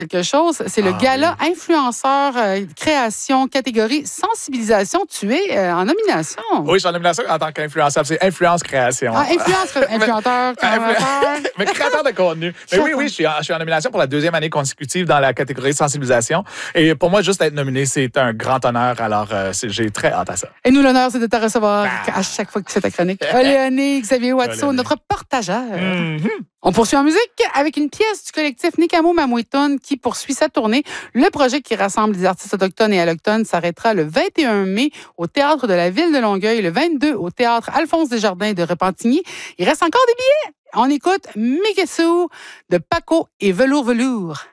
quelque chose. C'est le gala influenceur création catégorie sensibilisation. Tu es en nomination. Oui, je suis en nomination en tant qu'influenceur. C'est influence création. Influenteur, mais créateur de contenu. Mais oui, je suis en nomination pour la 2e année consécutive dans la catégorie sensibilisation. Et pour moi, juste être nominé, c'est un grand honneur. Alors, j'ai très hâte à ça. Et nous, l'honneur, c'est de te recevoir à chaque fois que tu fais ta chronique. Léonie, Xavier Watteau, notre partageur. On poursuit en musique avec une pièce du collectif Nikamo Mamouitone qui poursuit sa tournée. Le projet qui rassemble des artistes autochtones et allochtones s'arrêtera le 21 mai au Théâtre de la Ville de Longueuil, le 22 au Théâtre Alphonse Desjardins de Repentigny. Il reste encore des billets. On écoute Mikesu de Paco et Velours Velours.